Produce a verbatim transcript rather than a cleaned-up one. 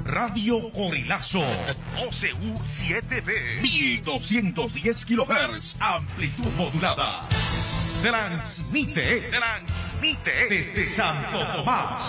Radio Corilazo, O C U siete B, mil doscientos diez kilohertz, amplitud modulada. Transmite, transmite desde Santo Tomás.